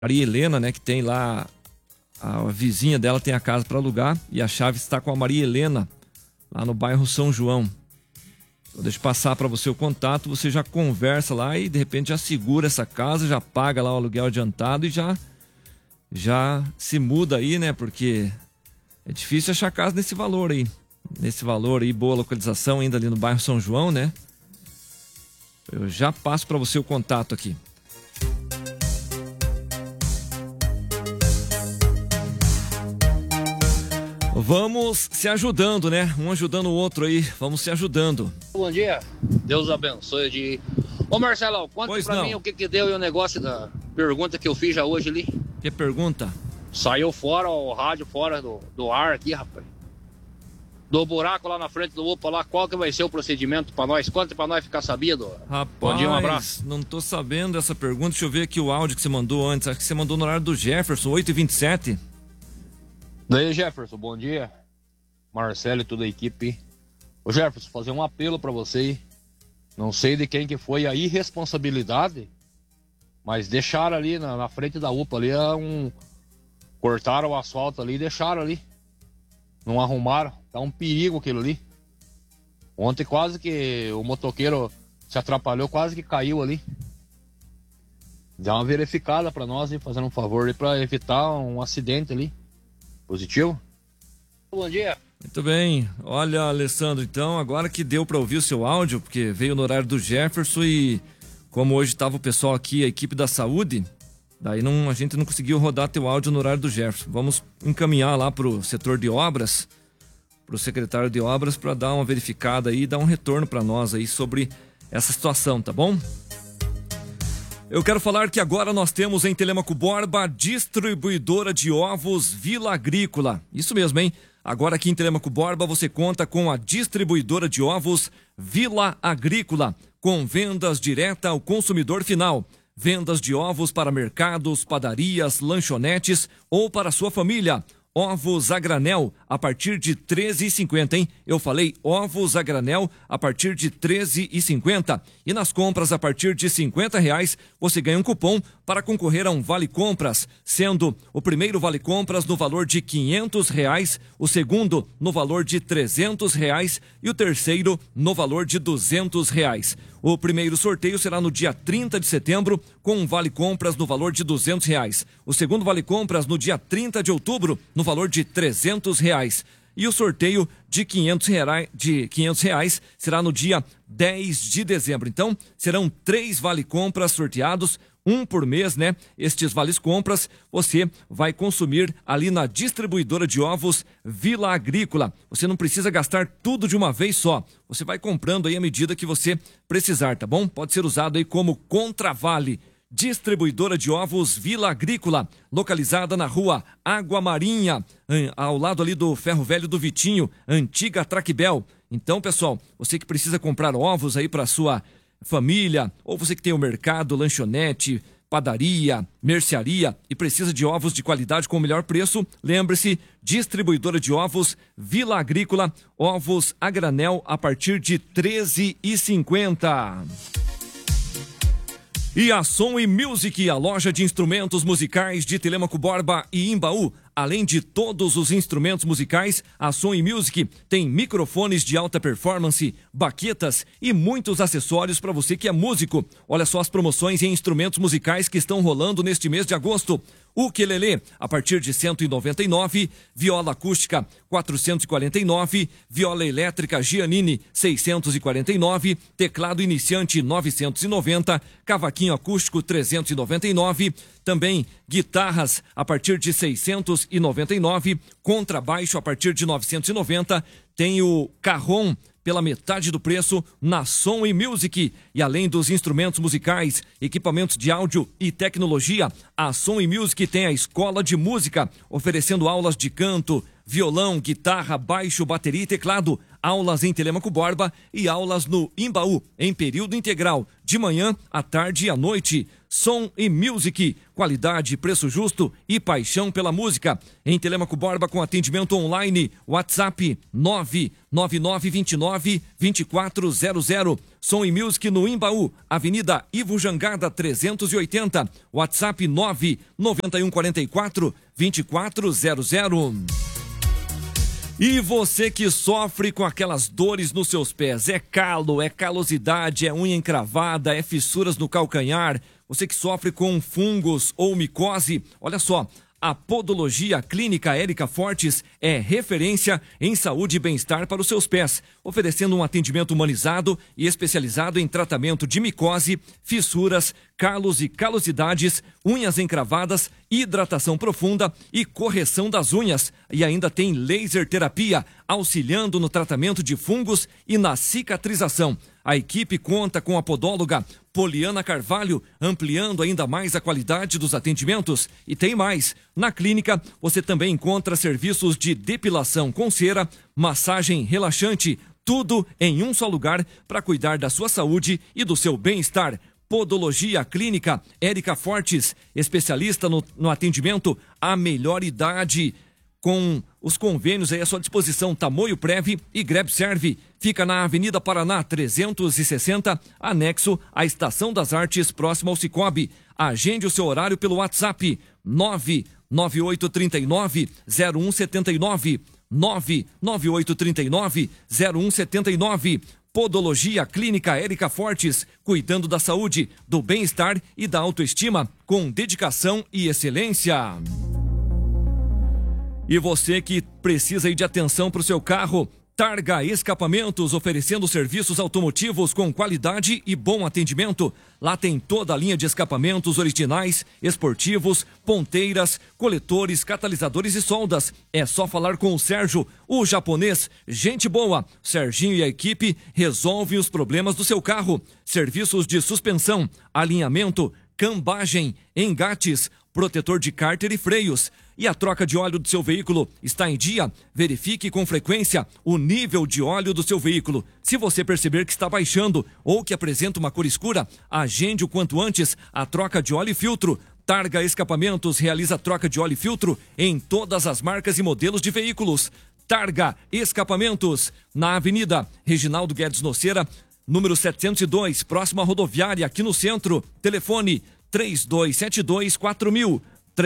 Maria Helena, né, que tem lá, a vizinha dela tem a casa para alugar e a chave está com a Maria Helena, lá no bairro São João. Então, deixa eu passar para você o contato, você já conversa lá e de repente já segura essa casa, já paga lá o aluguel adiantado e já se muda aí, né, porque é difícil achar casa nesse valor aí, boa localização ainda ali no bairro São João, né? Eu já passo para você o contato aqui. Vamos se ajudando, né? Um ajudando o outro aí, vamos se ajudando. Bom dia, Deus abençoe. Ô Marcelão, conta pra mim o que deu e o negócio da pergunta que eu fiz já hoje ali. Que pergunta? Saiu fora, o rádio fora do ar aqui, rapaz. Do buraco lá na frente do UPA lá, qual que vai ser o procedimento pra nós? Conta pra nós ficar sabido. Rapaz, bom dia, um abraço. Não tô sabendo dessa pergunta, deixa eu ver aqui o áudio que você mandou antes. Acho que você mandou no horário do Jefferson, 8h27. Daí, Jefferson, bom dia. Marcelo e toda a equipe. Ô Jefferson, fazer um apelo pra você. Não sei de quem que foi a irresponsabilidade, mas deixaram ali na frente da UPA ali cortaram o asfalto ali e deixaram ali. Não arrumaram. Tá um perigo aquilo ali. Ontem quase que o motoqueiro se atrapalhou, quase que caiu ali. Dá uma verificada pra nós, hein, fazendo um favor aí pra evitar um acidente ali. Positivo? Bom dia. Muito bem. Olha, Alessandro, então, agora que deu para ouvir o seu áudio, porque veio no horário do Jefferson e como hoje estava o pessoal aqui, a equipe da saúde, daí a gente não conseguiu rodar teu áudio no horário do Jefferson. Vamos encaminhar lá pro setor de obras, pro secretário de obras, para dar uma verificada aí e dar um retorno para nós aí sobre essa situação, tá bom? Eu quero falar que agora nós temos em Telêmaco Borba, distribuidora de ovos Vila Agrícola. Isso mesmo, hein? Agora aqui em Telêmaco Borba você conta com a distribuidora de ovos Vila Agrícola, com vendas direta ao consumidor final. Vendas de ovos para mercados, padarias, lanchonetes ou para sua família. Ovos a granel a partir de R$ 13,50, hein? Eu falei ovos a granel a partir de R$ 13,50. E nas compras a partir de R$ 50 você ganha um cupom para concorrer a um Vale Compras, sendo o primeiro Vale Compras no valor de R$ 500, o segundo no valor de R$ 300 e o terceiro no valor de R$ 200. O primeiro sorteio será no dia 30 de setembro com um Vale Compras no valor de R$ 200. O segundo Vale Compras no dia 30 de outubro no valor de R$ 300. E o sorteio de R$ 500 será no dia 10 de dezembro. Então, serão 3 Vale Compras sorteados, um por mês, né? Estes vales compras você vai consumir ali na distribuidora de ovos Vila Agrícola. Você não precisa gastar tudo de uma vez só. Você vai comprando aí à medida que você precisar, tá bom? Pode ser usado aí como contravale. Distribuidora de ovos Vila Agrícola, localizada na rua Água Marinha, ao lado ali do Ferro Velho do Vitinho, antiga Traquibel. Então, pessoal, você que precisa comprar ovos aí para sua família, ou você que tem o mercado, lanchonete, padaria, mercearia e precisa de ovos de qualidade com o melhor preço, lembre-se, distribuidora de ovos Vila Agrícola, ovos a granel a partir de R$ 13,50. E a Som e Music, a loja de instrumentos musicais de Telêmaco Borba e Imbaú. Além de todos os instrumentos musicais, a Som e Music tem microfones de alta performance, baquetas e muitos acessórios para você que é músico. Olha só as promoções em instrumentos musicais que estão rolando neste mês de agosto. Ukelele, a partir de R$ 199, viola acústica 449, viola elétrica Giannini 649, teclado iniciante 990, cavaquinho acústico 399, também guitarras a partir de 699, contrabaixo a partir de 990, tem o carrom pela metade do preço na Som e Music. E além dos instrumentos musicais, equipamentos de áudio e tecnologia, a Som e Music tem a escola de música, oferecendo aulas de canto, violão, guitarra, baixo, bateria e teclado, aulas em Telêmaco Borba e aulas no Imbaú, em período integral, de manhã, à tarde e à noite. Som e Music, qualidade, preço justo e paixão pela música. Em Telêmaco Borba com atendimento online, WhatsApp 99929-2400. Som e Music no Imbaú, Avenida Ivo Jangada 380, WhatsApp 99144-2400. E você que sofre com aquelas dores nos seus pés, é calo, é calosidade, é unha encravada, é fissuras no calcanhar, você que sofre com fungos ou micose, olha só, a Podologia Clínica Érica Fortes é referência em saúde e bem-estar para os seus pés, oferecendo um atendimento humanizado e especializado em tratamento de micose, fissuras, calos e calosidades, unhas encravadas, hidratação profunda e correção das unhas. E ainda tem laser terapia, auxiliando no tratamento de fungos e na cicatrização. A equipe conta com a podóloga Poliana Carvalho, ampliando ainda mais a qualidade dos atendimentos. E tem mais, na clínica você também encontra serviços de depilação com cera, massagem relaxante, tudo em um só lugar para cuidar da sua saúde e do seu bem-estar. Podologia Clínica Érica Fortes, especialista no atendimento à melhor idade, com os convênios aí à sua disposição, Tamoio Prev e Grebserve. Fica na Avenida Paraná 360, anexo à Estação das Artes, próximo ao Cicobi. Agende o seu horário pelo WhatsApp 99839-0179, 99839-0179. Podologia Clínica Érica Fortes, cuidando da saúde, do bem-estar e da autoestima, com dedicação e excelência. E você que precisa aí de atenção para o seu carro, Targa Escapamentos, oferecendo serviços automotivos com qualidade e bom atendimento. Lá tem toda a linha de escapamentos originais, esportivos, ponteiras, coletores, catalisadores e soldas. É só falar com o Sérgio, o japonês, gente boa. Serginho e a equipe resolvem os problemas do seu carro. Serviços de suspensão, alinhamento, cambagem, engates, protetor de cárter e freios. E a troca de óleo do seu veículo está em dia? Verifique com frequência o nível de óleo do seu veículo. Se você perceber que está baixando ou que apresenta uma cor escura, agende o quanto antes a troca de óleo e filtro. Targa Escapamentos realiza troca de óleo e filtro em todas as marcas e modelos de veículos. Targa Escapamentos, na Avenida Reginaldo Guedes Noceira, número 702, próximo à rodoviária, aqui no centro. Telefone 3272-4000.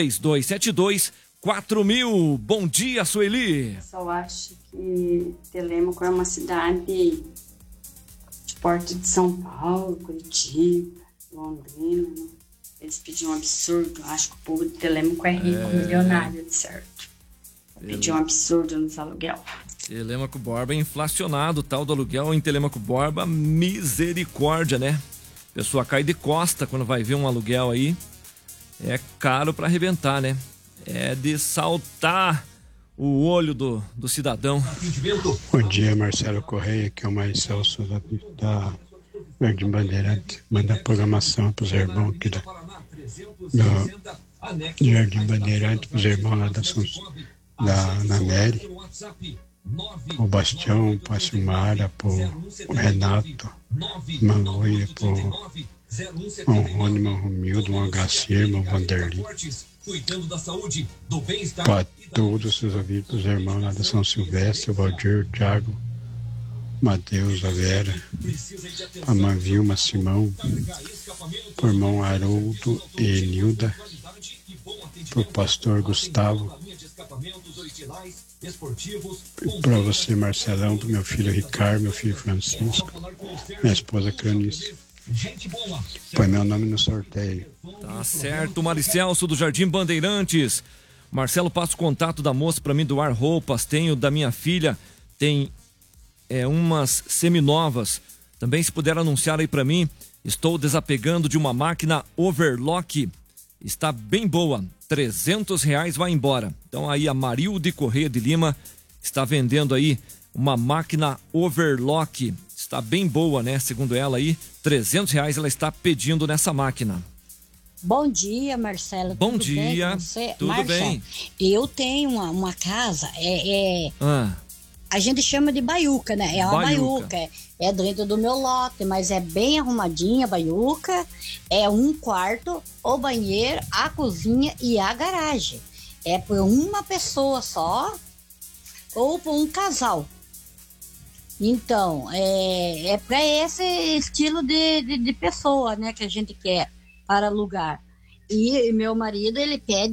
3272-4000. Bom dia, Sueli. Eu só acho que Telêmaco é uma cidade de porte de São Paulo, Curitiba, Londrina. Né? Eles pediam um absurdo. Eu acho que o povo de Telêmaco é rico, milionário, de certo. Pediam um absurdo nos aluguel. Telêmaco Borba é inflacionado, tal do aluguel em Telêmaco Borba, misericórdia, né? A pessoa cai de costa quando vai ver um aluguel aí. É caro para arrebentar, né? É de saltar o olho do cidadão. Bom dia, Marcelo Correia, que é o mais Celso da Jardim Bandeirante. Manda a programação para os irmãos aqui do Jardim Bandeirante, para os irmãos lá da Nery, o Bastião, para a Silmara, para o Renato, Manoia, para o Rônimo, Romildo, o Agacir, o Vanderlei. Para todos os seus ouvintes, os irmãos lá da São Silvestre, o Valdir, o Thiago, Matheus, a Vera, a Mavilma, Simão, para o irmão Haroldo e Nilda, para o pastor Gustavo, para você, Marcelão, para meu filho Ricardo, meu filho Francisco, minha esposa Cranice. Põe meu nome no sorteio. Tá certo, Maricelso do Jardim Bandeirantes. Marcelo, passa o contato da moça para mim doar roupas. Tenho da minha filha, tem umas seminovas. Também, se puder anunciar aí para mim, estou desapegando de uma máquina overlock. Está bem boa, R$300 vai embora. Então aí a Marilde Correia de Lima está vendendo aí uma máquina overlock. Está bem boa, né? Segundo ela aí, R$300 ela está pedindo nessa máquina. Bom dia, Marcelo. Bom dia. Bem com você? Tudo Marcelo, bem. Eu tenho uma casa, A gente chama de baiuca, né? É uma Baiuca. baiuca. É dentro do meu lote, mas é bem arrumadinha a baiuca. É um quarto, o banheiro, a cozinha e a garagem. É por uma pessoa só ou por um casal. Então, é para esse estilo de pessoa, né, que a gente quer para alugar. E meu marido, ele pede